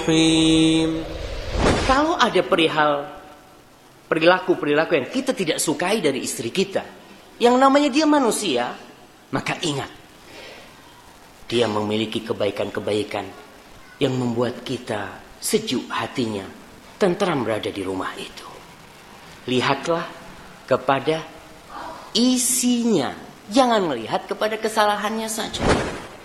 Kalau ada perilaku yang kita tidak sukai dari istri kita, yang namanya dia manusia, maka ingat, dia memiliki kebaikan-kebaikan yang membuat kita sejuk hatinya, tentram berada di rumah itu. Lihatlah kepada isinya, jangan melihat kepada kesalahannya saja.